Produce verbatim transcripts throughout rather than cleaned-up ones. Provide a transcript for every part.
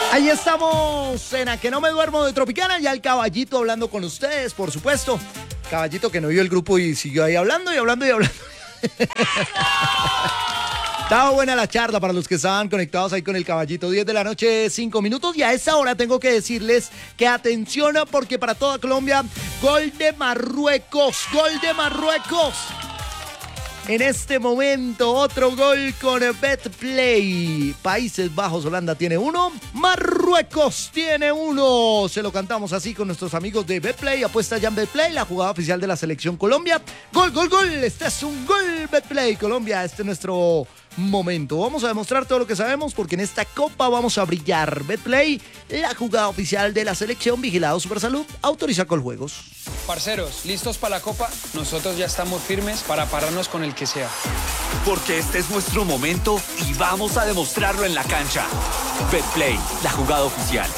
Ahí estamos en A Que No Me Duermo de Tropicana, ya el Caballito hablando con ustedes, por supuesto. Caballito que no vio el grupo y siguió ahí hablando y hablando y hablando. Estaba buena la charla para los que estaban conectados ahí con el Caballito. diez de la noche, cinco minutos. Y a esa hora tengo que decirles que atención, porque para toda Colombia, gol de Marruecos, gol de Marruecos. En este momento, otro gol con Betplay. Países Bajos, Holanda tiene uno. Marruecos tiene uno. Se lo cantamos así con nuestros amigos de Betplay. Apuesta ya en Betplay, la jugada oficial de la Selección Colombia. Gol, gol, gol. Este es un gol, Betplay Colombia. Este es nuestro momento. Vamos a demostrar todo lo que sabemos porque en esta copa vamos a brillar. Betplay, la jugada oficial de la Selección. Vigilado Supersalud. Autoriza Coljuegos. Parceros, ¿listos para la copa? Nosotros ya estamos firmes para pararnos con el que sea. Porque este es nuestro momento y vamos a demostrarlo en la cancha. Betplay, la jugada oficial.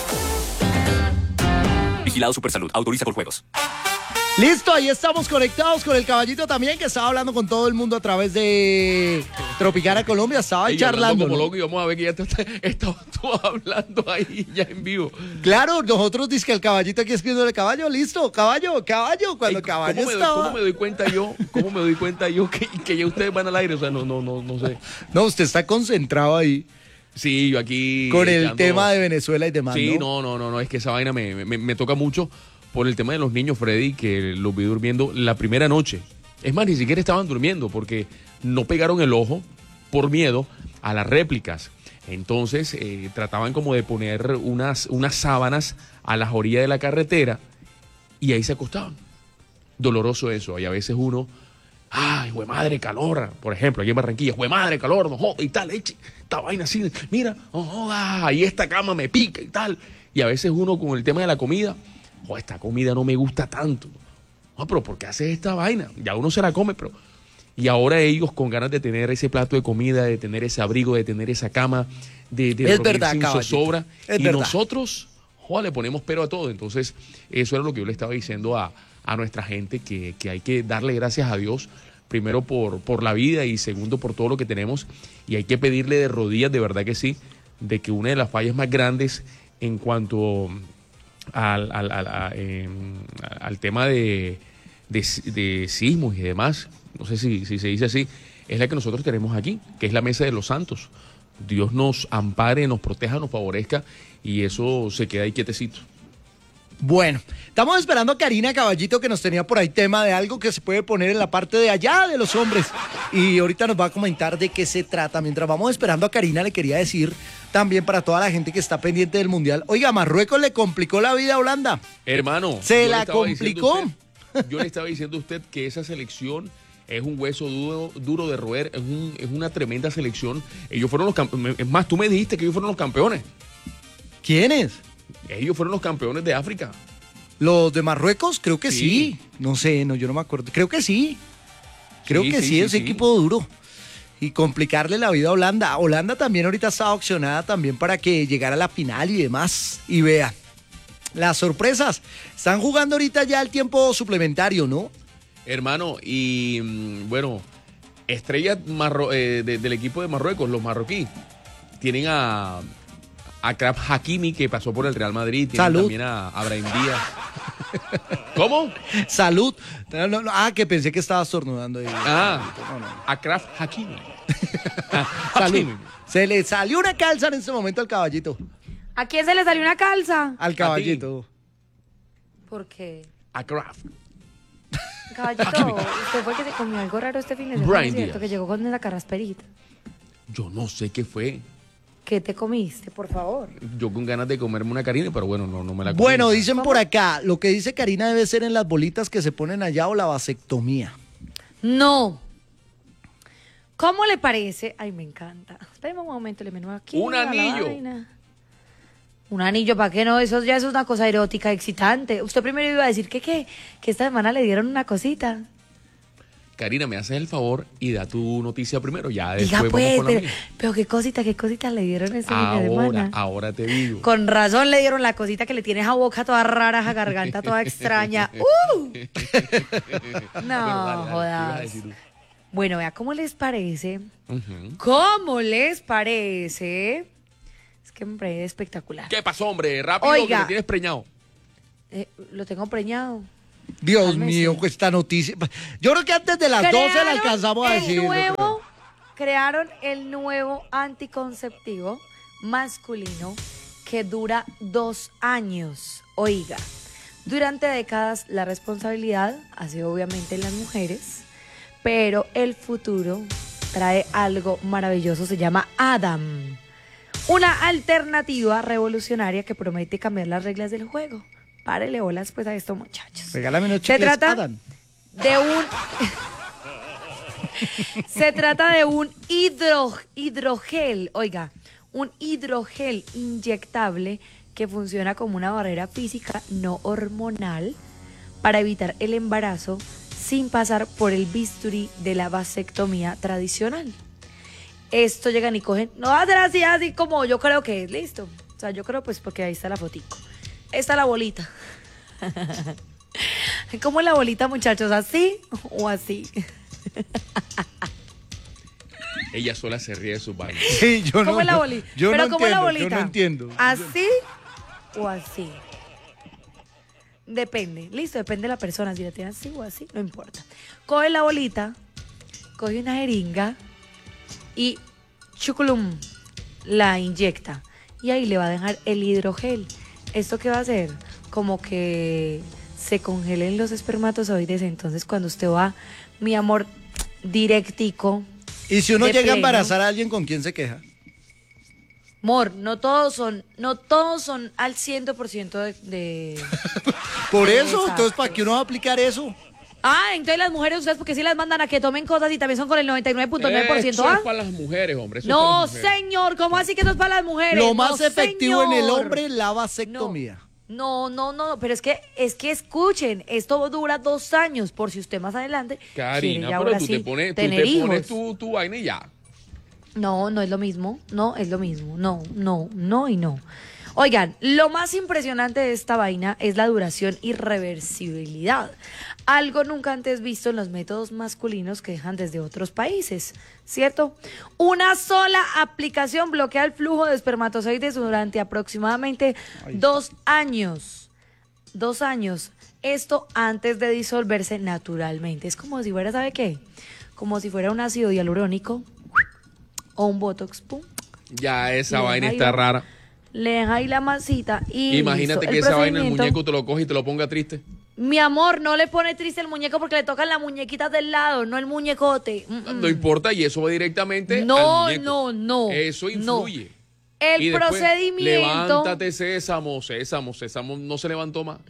Vigilado Supersalud, autoriza Coljuegos. Listo, ahí estamos conectados con el Caballito también, que estaba hablando con todo el mundo a través de Tropicana Colombia, estaba ahí charlando. Como ¿no? loco, y vamos a ver que ya estabas tú hablando ahí ya en vivo. Claro, nosotros dice que el Caballito aquí escribiendo el caballo, listo, caballo, caballo, cuando Ey, caballo ¿cómo me, estaba... doy, ¿Cómo me doy cuenta yo? ¿Cómo me doy cuenta yo que, que ya ustedes van al aire? O sea, no, no, no, no sé. No, usted está concentrado ahí. Sí, yo aquí... Con el echando... tema de Venezuela y demás, Sí, ¿no? no, no, no, no, es que esa vaina me, me, me toca mucho por el tema de los niños, Freddy, que los vi durmiendo la primera noche. Es más, ni siquiera estaban durmiendo porque no pegaron el ojo por miedo a las réplicas. Entonces eh, trataban como de poner unas, unas sábanas a las orillas de la carretera y ahí se acostaban. Doloroso eso. Y a veces uno, ay, güey madre, calor. Por ejemplo, aquí en Barranquilla, güey madre, calor, no joda y tal, eche, esta vaina así, mira, no joda, ahí esta cama me pica y tal. Y a veces uno con el tema de la comida, oh, esta comida no me gusta tanto. No, pero ¿por qué haces esta vaina? Ya uno se la come, pero... Y ahora ellos con ganas de tener ese plato de comida, de tener ese abrigo, de tener esa cama, de, de es verdad, sin caballito. zozobra. Es y verdad. nosotros, joder, le ponemos pero a todo. Entonces, eso era lo que yo le estaba diciendo a, a nuestra gente, que, que hay que darle gracias a Dios, primero por, por la vida y segundo por todo lo que tenemos. Y hay que pedirle de rodillas, de verdad que sí, de que una de las fallas más grandes en cuanto... Al, al, al, a, eh, al tema de, de, de sismos y demás, no sé si, si se dice así, es la que nosotros tenemos aquí, que es la Mesa de los Santos. Dios nos ampare, nos proteja, nos favorezca y eso se queda ahí quietecito. Bueno, estamos esperando a Karina Caballito, que nos tenía por ahí tema de algo que se puede poner en la parte de allá de los hombres. Y ahorita nos va a comentar de qué se trata. Mientras vamos esperando a Karina, le quería decir también para toda la gente que está pendiente del Mundial. Oiga, Marruecos le complicó la vida a Holanda. Hermano. Se la complicó. Usted, yo le estaba diciendo a usted que esa selección es un hueso duro, duro de roer, es, un, es una tremenda selección. Ellos fueron los campeones. Es más, tú me dijiste que ellos fueron los campeones. ¿Quiénes? Ellos fueron los campeones de África. ¿Los de Marruecos? Creo que sí. Sí. No sé, no, yo no me acuerdo. Creo que sí. Creo Sí, que sí, sí, es sí, equipo sí. duro. Y complicarle la vida a Holanda. Holanda también ahorita está opcionada también para que llegara a la final y demás. Y vea, las sorpresas. Están jugando ahorita ya el tiempo suplementario, ¿no? Hermano, y mm, bueno, estrellas marro- eh, de- del equipo de Marruecos, los marroquíes, tienen a Achraf Hakimi, que pasó por el Real Madrid, tienen Salud. también a, a Brahim Díaz. ¿Cómo? Salud. No, no, no. Ah, que pensé que estaba estornudando ahí. Ah, No, no. Achraf Hakimi. Salud. Hakimi. Se le salió una calza en este momento al caballito. ¿A quién se le salió una calza? Al caballito. ¿Por qué? Achraf. Caballito, Hakimi. usted fue que se comió algo raro este fin de semana, Brian ¿cierto? Díaz. Que llegó con la carrasperita. Yo no sé qué fue. ¿Qué te comiste, por favor? Yo con ganas de comerme una Karina, pero bueno, no, no me la comí. Bueno, dicen por acá, lo que dice Karina debe ser en las bolitas que se ponen allá o la vasectomía. No. ¿Cómo le parece? Ay, me encanta. Espérame un momento, le menú aquí. Un a la anillo. vaina. Un anillo, ¿para qué no? Eso ya es una cosa erótica, excitante. Usted primero iba a decir que, ¿qué? Que esta semana le dieron una cosita. Karina, me haces el favor y da tu noticia primero, ya Diga después pues, vamos con la pero, mía. pero qué cosita, qué cosita le dieron ese fin de Ahora, semana. ahora te digo. Con razón le dieron la cosita que le tiene esa boca toda rara, esa garganta toda extraña. ¡Uh! No, Bueno, dale, dale, ¿qué ibas a jodas. decir tú? Bueno, vea, ¿cómo les parece? Ujú. ¿Cómo les parece? Es que me parece espectacular. ¿Qué pasó, hombre? Rápido, Oiga. que me tienes preñado. Eh, lo tengo preñado. Dios Cálmese. mío, pues esta noticia. Yo creo que antes de las doce la Crearon alcanzamos a el decir. nuevo, crearon el nuevo anticonceptivo masculino que dura dos años. Oiga, durante décadas la responsabilidad ha sido obviamente en las mujeres, pero el futuro trae algo maravilloso, se llama Adam. Una alternativa revolucionaria que promete cambiar las reglas del juego. Párele bolas pues a esto, muchachos. Regálame unos Se chicles, trata Adam. de un... Se trata de un hidro, hidrogel, oiga, un hidrogel inyectable que funciona como una barrera física no hormonal para evitar el embarazo sin pasar por el bisturí de la vasectomía tradicional. Esto llegan y cogen, no va a ser así, así como yo creo que es, listo. O sea, yo creo pues porque ahí está la fotico. Esta es la bolita. ¿Cómo es la bolita, muchachos? ¿Así o así? Ella sola se ríe de sus vainas. Sí, yo ¿Cómo no, es la yo- bolita? Yo Pero no ¿cómo es la entiendo, bolita? Yo no entiendo. ¿Así o así? Depende, listo, depende de la persona. Si la tiene así o así, no importa. Coge la bolita, coge una jeringa y chuculum, la inyecta. Y ahí le va a dejar el hidrogel. ¿Esto qué va a hacer? Como que se congelen los espermatozoides. Entonces cuando usted va, mi amor, directico. Y si uno de llega a pleno. embarazar a alguien, ¿con quién se queja? Amor, no todos son, no todos son al cien por ciento de, de... Por eso, Exacto. entonces, ¿para qué uno va a aplicar eso? Ah, entonces las mujeres, ustedes, porque sí las mandan a que tomen cosas y también son con el noventa y nueve punto nueve por ciento, Eso ¿ah? es para las mujeres, hombre. eso es No, para las mujeres. señor, ¿cómo así que eso es para las mujeres? Lo más No, efectivo en el señor. hombre es la vasectomía. No, no, no, no, pero es que, es que escuchen, esto dura dos años, por si usted más adelante quiere Karina, ya pero ahora tú sí te pones, tú tener te hijos. pones tu, tu vaina y ya. No, no es lo mismo, no es lo mismo, no, no, no y no. Oigan, lo más impresionante de esta vaina es la duración y reversibilidad. Algo nunca antes visto en los métodos masculinos que dejan desde otros países, ¿cierto? Una sola aplicación bloquea el flujo de espermatozoides durante aproximadamente dos años. Dos años. Esto antes de disolverse naturalmente. Es como si fuera, ¿sabe qué? Como si fuera un ácido hialurónico o un botox, pum. Ya esa Le vaina deja está ahí la- rara. Le deja ahí la masita y Imagínate listo. que El esa vaina el procedimiento- muñeco te lo coge y te lo ponga triste. Mi amor, no le pone triste el muñeco porque le tocan las muñequitas del lado, no el muñecote. Mm, mm. No importa, y eso va directamente No, al muñeco. no, no, Eso no. influye. El Y después, procedimiento... levántate, sésamo, sésamo, sésamo, no se levantó más.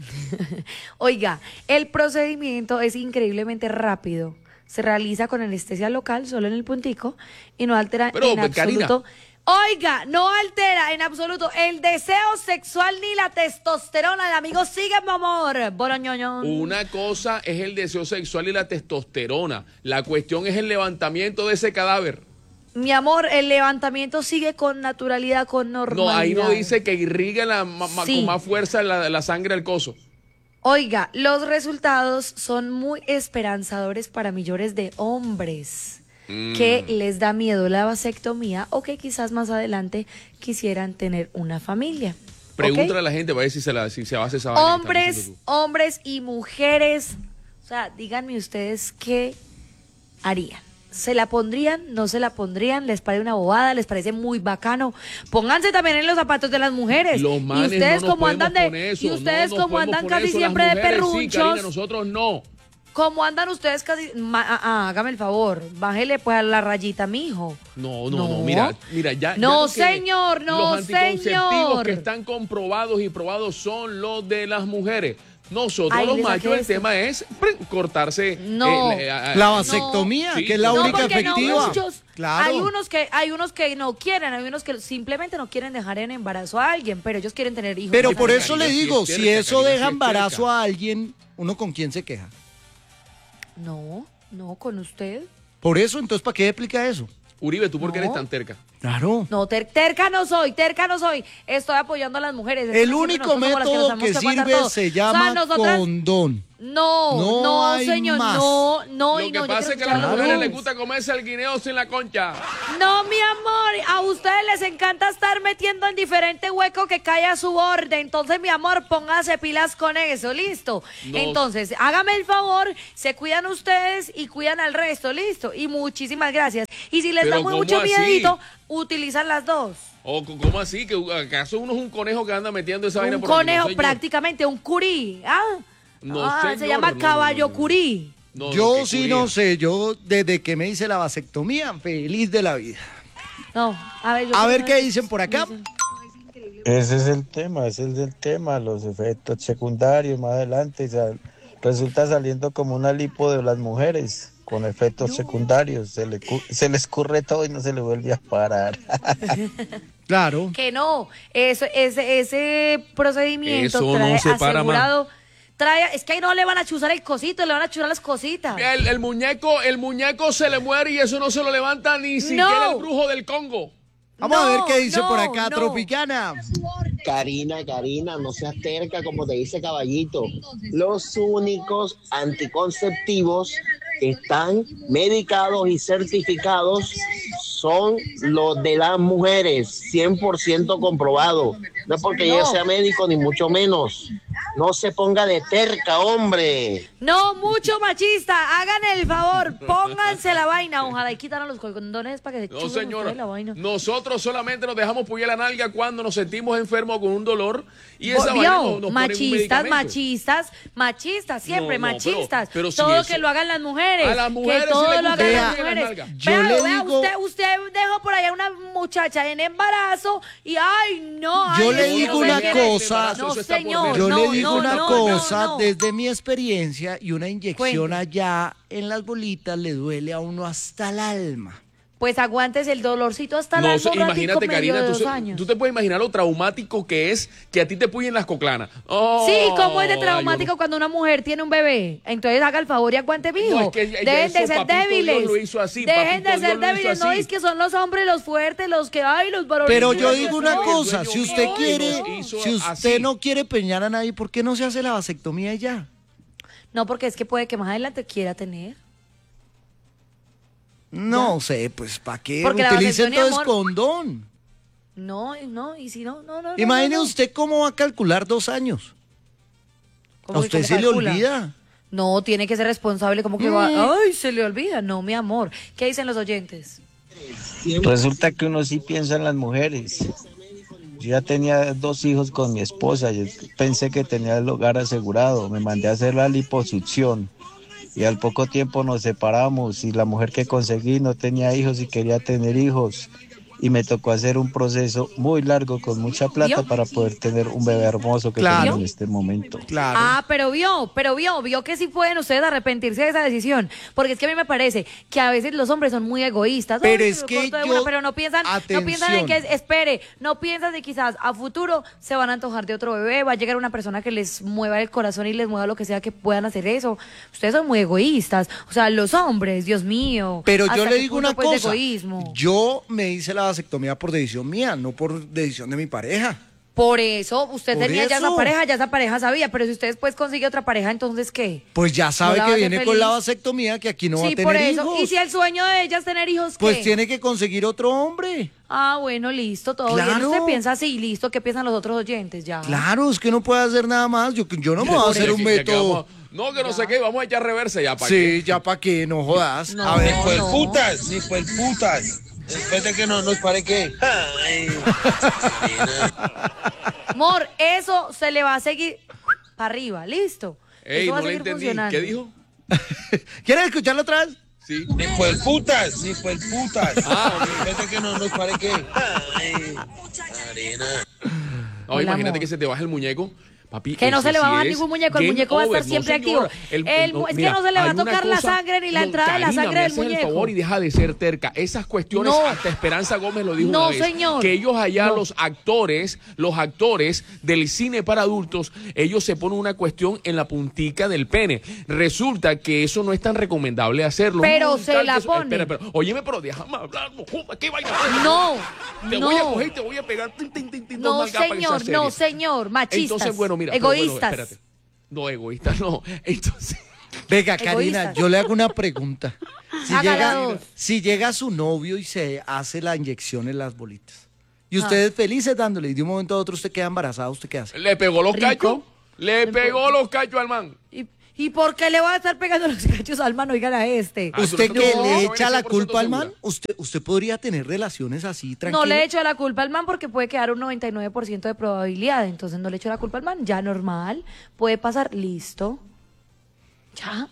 Oiga, el procedimiento es increíblemente rápido. Se realiza con anestesia local, solo en el puntico, y no altera Pero, en Karina. absoluto... Oiga, no altera en absoluto el deseo sexual ni la testosterona. El amigo sigue, mi amor. Boroñoñón. Una cosa es el deseo sexual y la testosterona. La cuestión es el levantamiento de ese cadáver. Mi amor, el levantamiento sigue con naturalidad, con normalidad. No, ahí no dice que irriga la, ma- ma- Sí. con más fuerza la, la sangre al coso. Oiga, los resultados son muy esperanzadores para millones de hombres que les da miedo la vasectomía o que quizás más adelante quisieran tener una familia. ¿Ok? Pregúntale a la gente para ver si se, la, si se hace esa vaina que estás Hombres, diciendo hombres y mujeres, o sea, díganme ustedes qué harían. ¿Se la pondrían? ¿No se la pondrían? ¿Les parece una bobada? ¿Les parece muy bacano? Pónganse también en los zapatos de las mujeres. Los y manes ustedes no nos como andan podemos de poner eso, y ustedes no nos como podemos andan poner casi eso. Las siempre de mujeres sí, perrunchos. Karina, nosotros no. ¿Cómo andan ustedes casi? Ma- ah, ah, hágame el favor, bájele pues a la rayita, mijo. No, no, no, mira, mira, ya. No, ya lo que- señor, no, Los anticonceptivos señor. que están comprobados y probados son los de las mujeres. Nosotros Ay, los le saqué machos, el esto. tema es pre- cortarse. No. eh, a- a- La No. vasectomía, Sí, que es la no, única porque no, efectiva. muchos- Claro. Hay unos que hay unos que no quieren, hay unos que simplemente no quieren dejar en embarazo a alguien, pero ellos quieren tener hijos. Pero más por adelante. eso le Karina, sí digo, es si cerca, eso Karina, sí deja es embarazo cerca. a alguien, ¿uno con quién se queja? No, no, con usted. Por eso, entonces, ¿para qué explica eso? Uribe, ¿tú por qué No. eres tan terca? Claro. No, ter- terca no soy, terca no soy. Estoy apoyando a las mujeres. El Siempre único nosotros somos las método nos que tenemos aguantar sirve todo. se O sea, llama nosotras- condón. No, No no, hay señor, más. no, no, Lo y que no. yo pasa quiero es que a escuchar las los mujeres dos. les gusta comerse el guineo sin la concha. No, mi amor, a ustedes les encanta estar metiendo en diferente hueco que cae a su borde. Entonces, mi amor, póngase pilas con eso, listo. No. Entonces, hágame el favor, se cuidan ustedes y cuidan al resto, listo. Y muchísimas gracias. Y si les Pero da muy ¿cómo mucho así? miedito, utilizan las dos. ¿O c- cómo así? ¿Que acaso uno es un conejo que anda metiendo esa vaina Un por aquí? No, conejo, señor. prácticamente, un curí. ¿Ah? No, Ah, se señor, llama no, no, caballo no, no. curí. No, Yo no, sí qué no curía. sé, yo desde que me hice la vasectomía, feliz de la vida. No, a ver, yo A quiero ver saber- qué dicen por acá. Ese es el tema, ese es el tema, los efectos secundarios más adelante, o sea, resulta saliendo como una lipo de las mujeres, con efectos secundarios, se le, cu- se le escurre todo y no se le vuelve a parar. Claro. Que no, eso, ese, ese procedimiento Eso no trae se para, asegurado, trae, es que ahí no le van a chuzar el cosito, le van a chuzar las cositas. El, el muñeco, el muñeco se le muere y eso no se lo levanta ni siquiera el brujo del Congo. Vamos a ver No, qué dice no, por acá, no. Tropicana. Karina, Karina, no seas terca como te dice Caballito. Los únicos anticonceptivos que están medicados y certificados son los de las mujeres, cien por ciento comprobado. No es porque No. yo sea médico, ni mucho menos. No se ponga de terca, hombre. No, mucho machista, hagan el favor, pónganse la vaina, ojalá y quitaran los condones para que se No, chuzen señora. ustedes la vaina. Nosotros solamente nos dejamos puyar la nalga cuando nos sentimos enfermos con un dolor y esa Vio, vaina nos, nos pone un machistas, medicamento. machistas, machistas, siempre No, no, pero- machistas. pero si todo eso- que lo hagan las mujeres. A las mujeres que sí todo les lo gusta hagan que las le mujeres. peguen la nalga. Yo Vea, le vea, digo- usted, usted dejó por allá una muchacha en embarazo y ay, no. Yo ay, le eso digo no se una quiere. cosa. No, Eso está por señor. ver. Yo no, le digo no, una no, cosa no, no. desde mi experiencia y una inyección Cuente. allá en las bolitas le duele a uno hasta el alma. Pues aguantes el dolorcito hasta No, la o sea, imagínate, Karina, tú, dos se- años. tú te puedes imaginar lo traumático que es que a ti te puyen las coclanas. Oh, Sí, ¿cómo es de ay, traumático yo cuando una mujer tiene un bebé? Entonces haga el favor y aguante, mijo. No, es que ya- ya Dejen de eso ser Papito Dios débiles. lo hizo así, Dejen Papito de Dios ser lo hizo débiles. No así. es que son los hombres los fuertes, los que hay, los varones. Pero yo fuertes, digo una no. cosa, dueño si usted mío quiere, nos hizo si usted así. no quiere peñar a nadie, ¿por qué no se hace la vasectomía y ya? No, porque es que puede que más adelante quiera tener. No sé, pues ¿para qué? Porque la Utilice vasectomía, entonces amor, condón. No, no, y si no, no, no. no, Imagine no, no. usted cómo va a calcular dos años. ¿Cómo A que usted cómo se le calcula? olvida. No, tiene que ser responsable, como que Mm. va. Ay, se le olvida. No, mi amor. ¿Qué dicen los oyentes? Resulta que uno sí piensa en las mujeres. Yo ya tenía dos hijos con mi esposa, yo pensé que tenía el hogar asegurado, me mandé a hacer la liposucción y al poco tiempo nos separamos y la mujer que conseguí no tenía hijos y quería tener hijos y me tocó hacer un proceso muy largo con mucha plata ¿Vio? para poder tener un bebé hermoso que Claro. tengo en este momento. Claro. Ah, pero vio, pero vio, vio que sí pueden ustedes arrepentirse de esa decisión. Porque es que a mí me parece que a veces los hombres son muy egoístas. Pero Ay, es me que corto de yo- una, pero no piensan, no piensan en que, atención. espere, no piensan de quizás a futuro se van a antojar de otro bebé, va a llegar una persona que les mueva el corazón y les mueva lo que sea que puedan hacer eso. Ustedes son muy egoístas. O sea, los hombres, Dios mío. Pero yo ¿hasta le qué digo punto, una pues, de cosa. egoísmo? Yo me hice la vasectomía por decisión mía, no por decisión de mi pareja. Por eso, usted Por tenía ya eso. esa pareja, ya esa pareja sabía, pero si usted después consigue otra pareja, entonces ¿qué? Pues ya sabe la va que a hacer viene con la feliz. vasectomía, que aquí no va a Sí, tener por eso. hijos. Y si el sueño de ella es tener hijos, ¿qué? Pues tiene que conseguir otro hombre. Ah, bueno, listo, todo bien. Claro. Usted piensa así, listo, ¿qué piensan los otros oyentes? Ya. Claro, es que no puede hacer nada más. Yo, yo no me voy a hacer Ya un que- ya que método. vamos a- No, que no sé qué, vamos a echar reversa ya para Sí, ya para qué, no jodas. No. A ver, Ni pues, no. putas, ni pues putas. Después de que no nos pare que. Amor, eso se le va a seguir para arriba, listo. Ey, eso va no a le seguir entendí. funcionando. ¿Qué dijo? ¿quieres escucharlo otra vez? Sí. Ni pues putas, ni pues putas. Ah, ok. Después de que no nos pare que. No, Hola, imagínate amor. que se te baja el muñeco, Papi, Que no ese se le va a sí bajar es ningún muñeco, el game muñeco va a estar over. No, siempre señora. activo. El- El no, mu- es mira, que no se le va hay a una tocar la cosa- sangre ni la no, entrada de la Karina, sangre me del haces el muñeco. favor y deja de ser terca. Esas cuestiones, No. hasta Esperanza Gómez lo dijo No, una vez. señor. Que ellos allá, No. los actores, los actores del cine para adultos, ellos se ponen una cuestión en la puntica del pene. Resulta que eso no es tan recomendable hacerlo. Pero No, se tal la que eso- ponen. Espera, espera. Óyeme, pero déjame hablar. No, joda, ¿qué vaina? No, Te no. voy a coger y te voy a pegar. Tin, tin, tin, tin, dos No, nalgadas para que señor, sea no, serio. señor, machistas, Entonces, bueno, mira. pero bueno, egoístas. espérate. No, egoístas no. Entonces. Venga, Karina, Egoísta. yo le hago una pregunta. Si Hágala llega, dos. si llega su novio y se hace la inyección en las bolitas, y ustedes felices dándole, y de un momento a otro usted queda embarazada, ¿usted qué hace? ¿Le pegó los Rico. cachos? Le pegó los cachos al man. ¿Y, ¿Y por qué le va a estar pegando los cachos al man? Oigan a este. Ah, ¿Usted tú que no- le no, echa no, la no, culpa al segura. man? ¿Usted, usted podría tener relaciones así, tranquilo? No le echo la culpa al man porque puede quedar un noventa y nueve por ciento de probabilidad. Entonces no le echo la culpa al man. Ya normal. Puede pasar. Listo. Ya.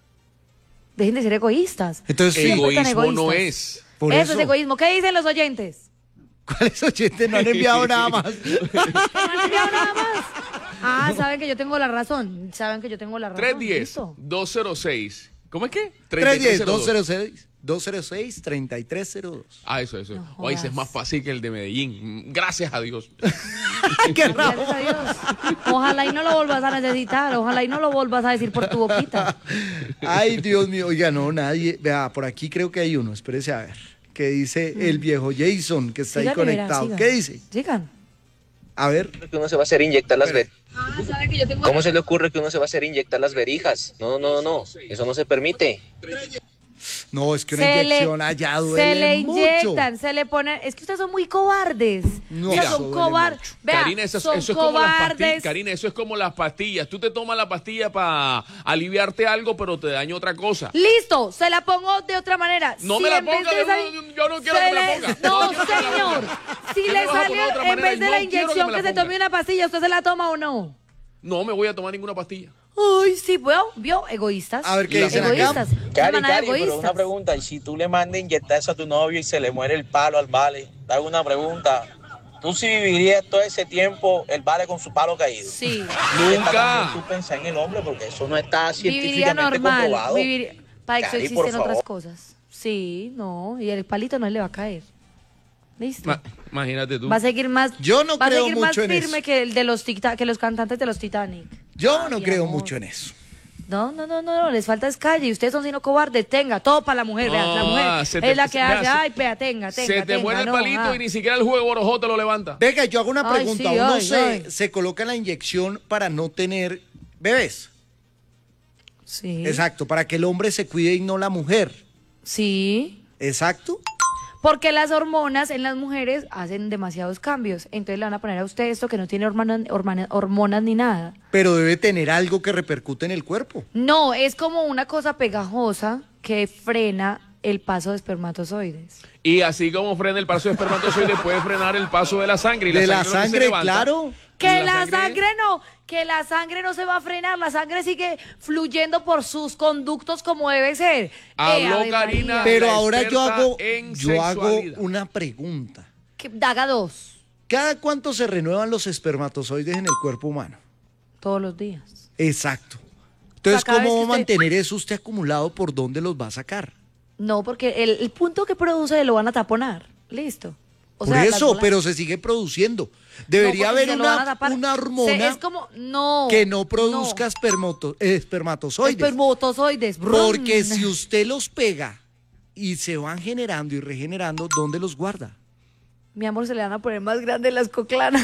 Dejen de ser egoístas. Entonces, sí, Siempre tan Egoísmo no egoístas. es. por eso, eso, es egoísmo. ¿Qué dicen los oyentes? ¿cuáles oyentes no han enviado nada más? ¿No han enviado nada más? Ah, saben que yo tengo la razón. Saben que yo tengo la razón. tres diez, Listo. dos cero seis. ¿Cómo es que? tres uno cero, dos dos cero seis, dos cero seis, tres tres cero dos. Ah, eso, eso. No Oye, ese es jodas. más fácil que el de Medellín. Mm, Gracias a Dios. ¡Qué raro! Gracias a Dios. Ojalá y no lo vuelvas a necesitar. Ojalá y no lo vuelvas a decir por tu boquita. Ay, Dios mío, oiga, no, nadie. Vea, por aquí creo que hay uno, espérese a ver. Que dice el viejo Jason, que está ahí Sigan, Rivera, conectado. sigan. ¿Qué dice? Sigan. A ver. Que uno se va a hacer inyectar las Espere. verijas. Ah, saben que yo tengo ¿Cómo se le ocurre que uno se va a hacer inyectar las verijas? No, no, no, eso no se permite. No, es que una Se inyección le, allá duele se le mucho. inyectan, se le ponen. Es que ustedes son muy cobardes. No, O sea, eso son duele cobardes. mucho. Vea, Karina, eso, es- son eso es como las pastillas. cobardes. Karina, eso es como las pastillas. Tú te tomas la pastilla para aliviarte algo, pero te daña otra cosa. Listo, se la pongo de otra manera. No Si me la en vez ponga, de yo esa- no- yo no quiero se que me la le- ponga. No, No quiero que me la señor. ponga. Si Ya le me vas a sale poner de otra en manera vez y de no la quiero que inyección me que, la se ponga. tome una pastilla, ¿usted se la toma o no? No me voy a tomar ninguna pastilla. Ay, sí, vio, vio, egoístas. A ver, ¿qué dicen acá? Egoístas. Cari, Una manada de Cari, pero egoístas. una pregunta, y si tú le mandas inyectar eso a tu novio y se le muere el palo al vale, te hago una pregunta, ¿tú sí vivirías todo ese tiempo el vale con su palo caído? Sí. Nunca. Tú pensás en el hombre porque eso no está Viviría científicamente normal. comprobado. Vivir... Para eso Cari, existen por favor. otras cosas. Sí, no. Y el palito no le va a caer. Listo. Ma- imagínate tú. Va a seguir más. Yo no va creo a seguir más mucho en firme eso. que el de los tic- que los cantantes de los Titanic. Yo Ay, no creo amor. mucho en eso. No, no, no, no, no, les falta es calle. Y ustedes son sino cobardes. Tenga, todo para la mujer. Vea, la Ah, mujer se te- es la que vea, hace. se- Ay, vea, tenga, tenga. Se te tenga, muere el no, palito ah. y ni siquiera el juego borojó te lo levanta. Venga, yo hago una Ay, pregunta. sí, Uno ay, se, ay. se coloca la inyección para no tener bebés. Sí. Exacto, para que el hombre se cuide y no la mujer. Sí. Exacto. Porque las hormonas en las mujeres hacen demasiados cambios. Entonces le van a poner a usted esto que no tiene hormonas, hormonas, hormonas ni nada. Pero debe tener algo que repercute en el cuerpo. No, es como una cosa pegajosa que frena el paso de espermatozoides. Y así como frena el paso de espermatozoide, puede frenar el paso de la sangre. Y De la no se sangre, levanta. claro. Que Y la, sangre... no, que la sangre no se va a frenar, la sangre sigue fluyendo por sus conductos como debe ser. Habló Ave Karina. María. Pero La ahora yo experta hago, en yo hago sexualidad. una pregunta. Que haga dos, ¿Cada cuánto se renuevan los espermatozoides en el cuerpo humano? todos los días. Exacto. Entonces, cada ¿cómo vez va a que usted- mantener eso usted acumulado? ¿Por dónde los va a sacar? No, porque el, el punto que produce lo van a taponar. Listo. O Por sea, las eso, bolas- pero se sigue produciendo. No, Debería porque haber se lo van a una, tapar. una Se- hormona es como, no. que no produzca espermato- eh, espermatozoides. Espermatozoides. Porque brum. si usted los pega y se van generando y regenerando, ¿dónde los guarda? Mi amor, se le van a poner más grandes las coclanas.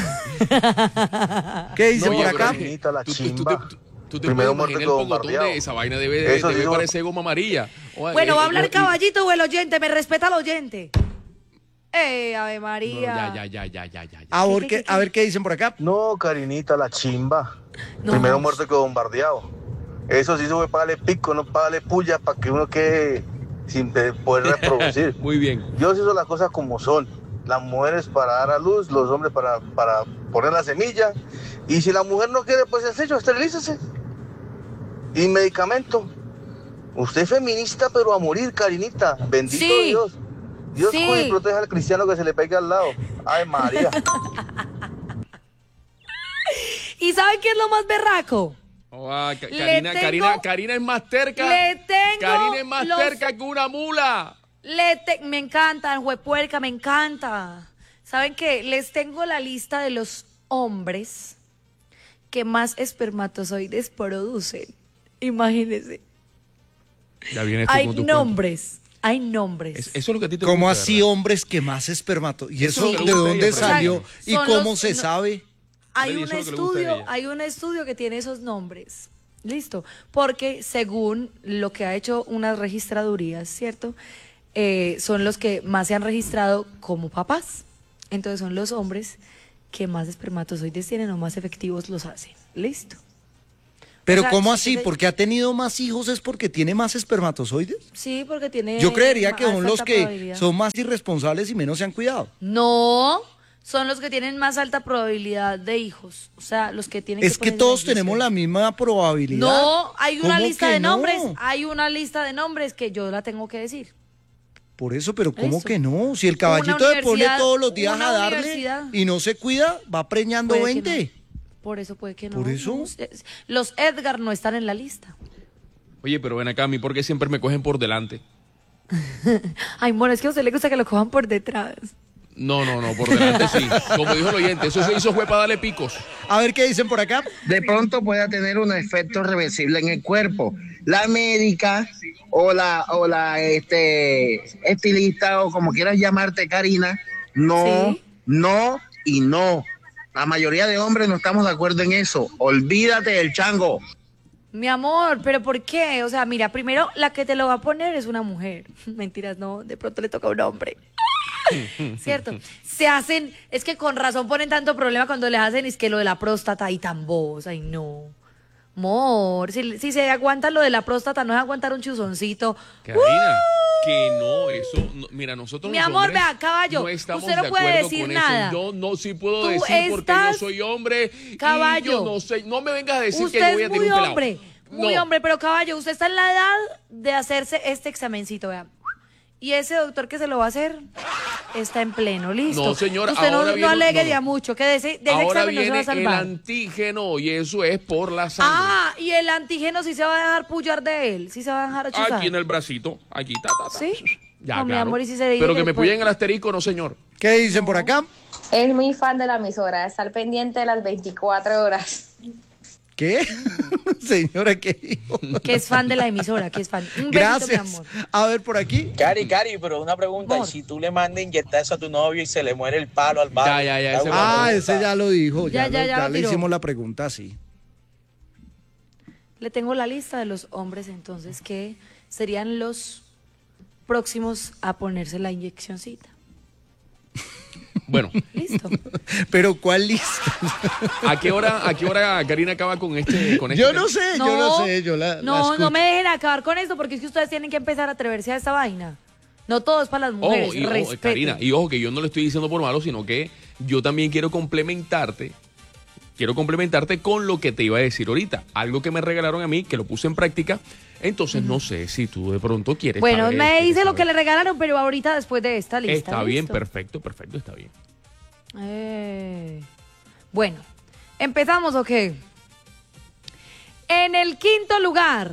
¿Qué dice No, por oye, acá? pero Carinita, la tú- tú- chimba. tú te- tú te Primero puedes muerto imaginar que el pocotón bombardeado. de- de esa vaina debe, de- Eso sí debe no- parecer goma amarilla. Oye, Bueno, eh, va a hablar eh, el caballito o el oyente. Me respeta al oyente. ¡Eh, Ave no, María! ya, ya, ya, ya, ya, ya. ya. A ver ¿Qué, qué, qué, qué? a ver qué dicen por acá. No, Karinita, la chimba. No. Primero muerto que bombardeado. Eso sí se puede pagarle pico, no pagarle puya para que uno quede sin pe- poder reproducir. Muy bien. Dios hizo las cosas como son. Las mujeres para dar a luz, los hombres para, para poner la semilla. Y si la mujer no quiere, pues sencillo, esterilícese. Y medicamento. Usted es feminista, pero a morir, Karinita. Bendito Sí. Dios. Dios Sí. cuide y proteja al cristiano que se le pegue al lado. Ay, María. Y saben qué es lo más berraco? Oh, ah, Ca- Le Karina, tengo- Karina, Karina es más terca. Le tengo Karina es más los- terca que una mula. Le te- me encantan, juepuerca, me encanta. ¿Saben qué? Les tengo la lista de los hombres que más espermatozoides producen. Imagínense. Ya vienes tú Hay con tu cuento. nombres, hay nombres. Es- eso es lo que a ti te ¿Cómo gusta, así ¿verdad? hombres que más espermato? ¿Y eso Eso es lo que de le gusta a dónde ella, Freddy. salió? O ¿Y sea, son cómo los- se no- sabe? Hay Freddy, un eso es lo que le gusta a estudio, ella. hay un estudio que tiene esos nombres. Listo. Porque según lo que ha hecho unas registradurías, ¿cierto? Eh, son los que más se han registrado como papás. Entonces son los hombres que más espermatozoides tienen o más efectivos los hacen. Listo. Pero O sea, ¿cómo si así? usted- ¿Porque ha tenido más hijos es porque tiene más espermatozoides? Sí, porque tiene. Yo creería ma- que son alta los que probabilidad. son más irresponsables y menos se han cuidado. No, son los que tienen más alta probabilidad de hijos. O sea, los que tienen Es que que ponerse todos la inyección. tenemos la misma probabilidad. No, hay una ¿Cómo lista que de no? nombres. Hay una lista de nombres que yo la tengo que decir. Por eso, pero ¿cómo Eso. que no? Si el Una caballito se pone universidad- todos los días una a darle universidad. y no se cuida, va preñando Puede que veinte. Por eso puede que no. ¿Por eso? No, los Edgar no están en la lista. Oye, pero ven acá, a mí, ¿por qué siempre me cogen por delante? Ay, amor, es que a usted le gusta que lo cojan por detrás. No, no, no, por delante sí. Como dijo el oyente, eso se hizo fue para darle picos. A ver qué dicen por acá. De pronto pueda tener un efecto reversible en el cuerpo. La médica o la, o la este, estilista o como quieras llamarte, Karina, no, Sí. no y no. La mayoría de hombres no estamos de acuerdo en eso. Olvídate del chango. Mi amor, ¿pero por qué? O sea, mira, primero la que te lo va a poner es una mujer. Mentiras, no, de pronto le toca a un hombre. ¿Cierto? Se hacen, es que con razón ponen tanto problema cuando les hacen, es que lo de la próstata y tan bobos, ay no. Amor, si, si se aguanta lo de la próstata, no es aguantar un chuzoncito. Karina, que no, eso, no, mira, nosotros Mi los amor, hombres vea, caballo, no estamos usted no de puede acuerdo decir con nada. eso. Yo no sí puedo Tú decir porque yo estás- soy hombre Caballo. y yo no sé, no me vengas a decir Usted que yo voy a es tener muy un pelado. hombre, muy No. hombre, pero caballo, usted está en la edad de hacerse este examencito, vea. Y ese doctor que se lo va a hacer está en pleno, listo. No, señor, Usted no, ahora no viene- alegue no, de no. a mucho, que de ese, de ese Ahora examen no se va viene a el salvar. antígeno y eso es por la sangre. Ah, y el antígeno sí se va a dejar pullar de él, sí se va a dejar chuzar. Aquí en el bracito, aquí, ta, ta, ta. ¿Sí? Ya, No, mi claro. amor, y si se dice Pero que que me pues- pullen el asterisco, no, señor. ¿Qué dicen por acá? Es muy fan de la emisora, de estar pendiente de las veinticuatro horas. ¿Qué? Señora, ¿qué dijo? Que es fan de la emisora, que es fan. Un besito, mi Gracias. amor. A ver, por aquí. Cari, Cari, pero una pregunta, Amor. ¿y si tú le mandas inyectar eso a tu novio y se le muere el palo al barrio? Ya, ya, ya, Te hago ese una Ah, pregunta. ese ya lo dijo. Ya, Ya, ya, lo- ya ya lo le tiró. hicimos la pregunta, sí. Le tengo la lista de los hombres entonces que serían los próximos a ponerse la inyeccióncita. Bueno, Listo. Pero ¿cuál lista? ¿a qué hora, a qué hora Karina acaba con este, con este Yo tema? no sé, yo no sé, yo la, la no, escucho. no me dejen acabar con esto porque es que ustedes tienen que empezar a atreverse a esta vaina. No todo es para las mujeres. Ojo, y, ojo, respeten. Karina, y ojo que yo no le estoy diciendo por malo, sino que yo también quiero complementarte, quiero complementarte con lo que te iba a decir ahorita. Algo que me regalaron a mí, que lo puse en práctica. Entonces no sé si tú de pronto quieres Bueno, saber, me quieres dice lo saber. que le regalaron, pero ahorita después de esta lista. Está bien, ¿listo? perfecto, perfecto, está bien. Eh, Bueno, ¿empezamos o qué? En el quinto lugar,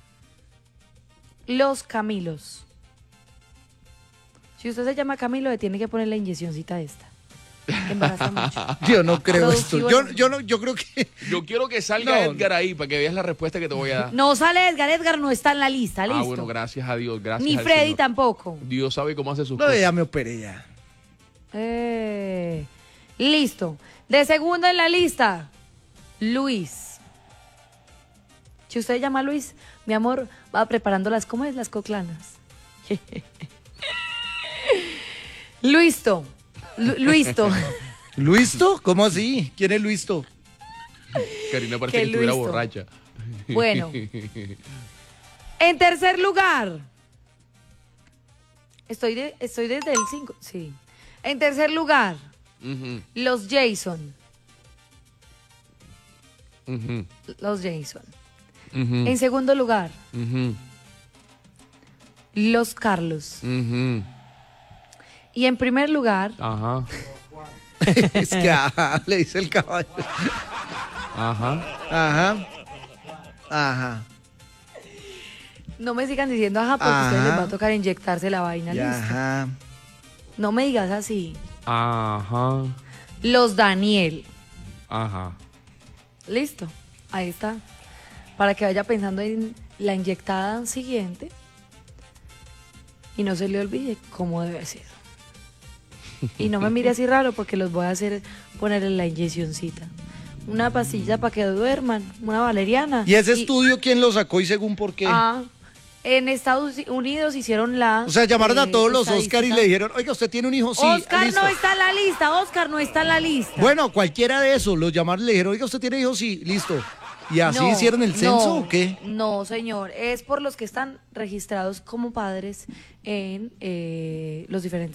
los Camilos. Si usted se llama Camilo, le tiene que poner la inyeccióncita esta. Que embaraza mucho. Yo no creo esto. Productivo Yo, no. yo, no, yo creo que... Yo quiero que salga No. Edgar ahí para que veas la respuesta que te voy a dar. No sale Edgar, Edgar no está en la lista, listo. Ah, bueno, gracias a Dios, gracias Ni al Freddy Señor. tampoco. Dios sabe cómo hace sus No, cosas. ya me operé ya. Eh, listo. De segundo en la lista, Luis. Si usted se llama Luis, mi amor, va preparando las, ¿cómo es? Las coclanas. Luisto. Lu- Luisto. ¿Luisto? ¿Cómo así? ¿Quién es Luisto? Karina parece Qué que estuviera Luisto. borracha. Bueno. En tercer lugar. Estoy, de, estoy desde el cinco. Sí. En tercer lugar, Ujú, los Jason. ujú, Los Jason. ujú, En segundo lugar, ujú, los Carlos. ujú. Y en primer lugar, Ajá. Es que ajá, le dice el caballo. Ajá. Ajá. Ajá. No me sigan diciendo ajá, porque a ustedes les va a tocar inyectarse la vaina, Ya, listo. ajá. No me digas así. Ajá. Los Daniel. Ajá. Listo. Ahí está. Para que vaya pensando en la inyectada siguiente. Y no se le olvide cómo debe ser. Y no me mire así raro porque los voy a hacer poner en la inyeccioncita. Una pastilla para que duerman, una valeriana. ¿Y ese estudio quién lo sacó y según por qué? Ah, en Estados Unidos hicieron la... O sea, llamaron a eh, todos los estadística. Oscar y le dijeron, oiga, ¿usted tiene un hijo? Sí, Oscar listo. no está en la lista, Oscar no está en la lista. Bueno, cualquiera de esos, los llamaron y le dijeron, oiga, ¿usted tiene hijos? Sí, listo. ¿Y así No, hicieron el censo no, o qué? No, señor, es por los que están registrados como padres en eh, los diferentes